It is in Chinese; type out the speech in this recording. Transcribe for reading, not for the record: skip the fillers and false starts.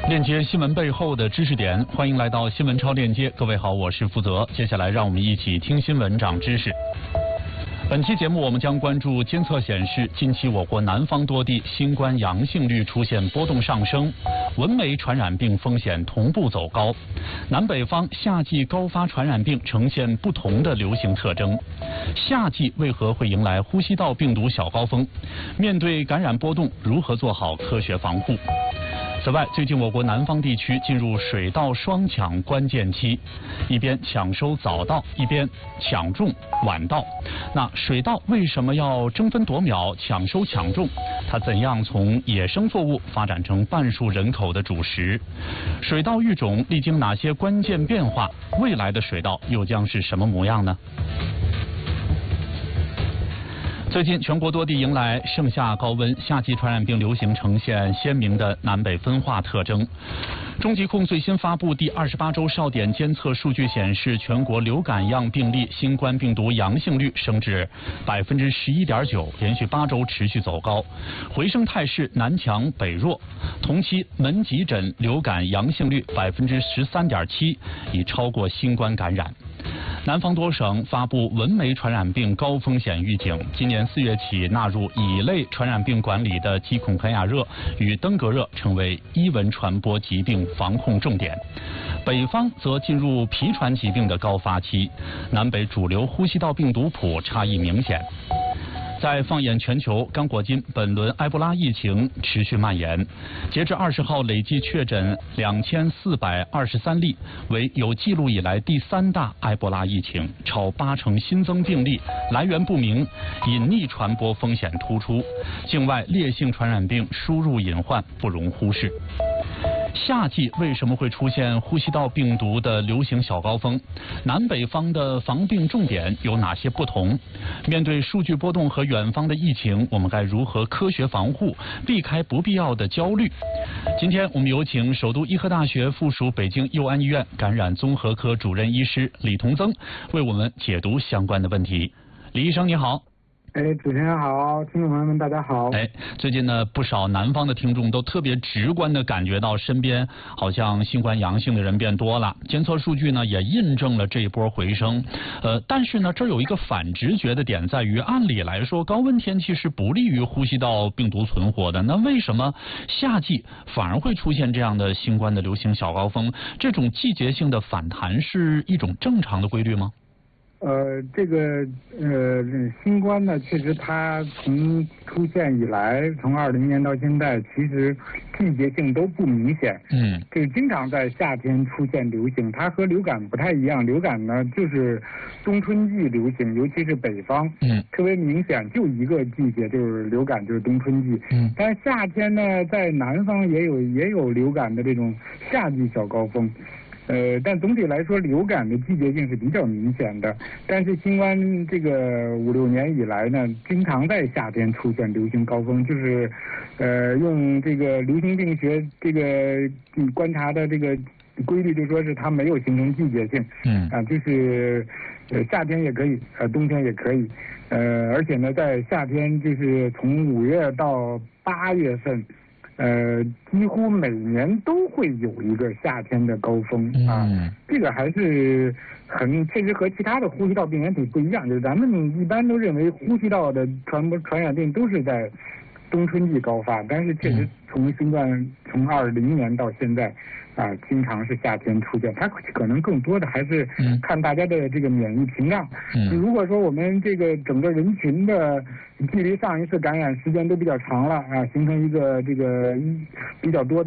链接新闻背后的知识点，欢迎来到新闻超链接。各位好，我是负责。接下来让我们一起听新闻长知识。本期节目我们将关注监测显示，近期我国南方多地新冠阳性率出现波动上升，蚊媒传染病风险同步走高。南北方夏季高发传染病呈现不同的流行特征。夏季为何会迎来呼吸道病毒小高峰？面对感染波动，如何做好科学防护？此外，最近我国南方地区进入水稻双抢关键期，一边抢收早稻，一边抢种晚稻。那水稻为什么要争分夺秒抢收抢种？它怎样从野生作物发展成半数人口的主食？水稻育种历经哪些关键变化？未来的水稻又将是什么模样呢？最近，全国多地迎来盛夏高温，夏季传染病流行呈现鲜明的南北分化特征。中疾控最新发布第28周哨点监测数据显示，全国流感样病例新冠病毒阳性率升至11.9%，连续8周持续走高，回升态势南强北弱。同期门急诊流感阳性率13.7%，已超过新冠感染。南方多省发布蚊媒传染病高风险预警，今年4月起纳入乙类传染病管理的鸡孔盆亚热与登革热成为伊蚊传播疾病防控重点。北方则进入皮传疾病的高发期，南北主流呼吸道病毒谱差异明显。在放眼全球，刚果金本轮埃博拉疫情持续蔓延，截至20号累计确诊2423例，为有记录以来第3大埃博拉疫情，超80%新增病例来源不明，隐匿传播风险突出，境外烈性传染病输入隐患不容忽视。夏季为什么会出现呼吸道病毒的流行小高峰？南北方的防病重点有哪些不同？面对数据波动和远方的疫情，我们该如何科学防护，避开不必要的焦虑？今天我们有请首都医科大学附属北京佑安医院感染综合科主任医师李同增为我们解读相关的问题。李医生你好。 主持人好，听众朋友们大家好。 最近呢，不少南方的听众都特别直观的感觉到身边好像新冠阳性的人变多了，监测数据呢也印证了这一波回升。但是呢，这儿有一个反直觉的点在于，按理来说高温天气是不利于呼吸道病毒存活的，那为什么夏季反而会出现这样的新冠的流行小高峰？这种季节性的反弹是一种正常的规律吗？ 新冠呢，确实它从出现以来，从20年到现在，其实季节性都不明显。这个经常在夏天出现流行，它和流感不太一样。流感呢，就是冬春季流行，尤其是北方，特别明显，就一个季节就是流感，就是冬春季。但是夏天呢，在南方也有流感的这种夏季小高峰。但总体来说，流感的季节性是比较明显的。但是新冠这个5、6年以来呢，经常在夏天出现流行高峰，就是用这个流行病学这个观察的这个规律，就说是它没有形成季节性。就是夏天也可以，冬天也可以。而且呢，在夏天就是从5月到8月份。几乎每年都会有一个夏天的高峰这个还是确实和其他的呼吸道病原体不一样，就是咱们一般都认为呼吸道的传染病都是在冬春季高发，但是确实从新冠从20年到现在经常是夏天出现，它可能更多的还是看大家的这个免疫屏障。如果说我们这个整个人群的距离上一次感染时间都比较长了形成一个这个比较多的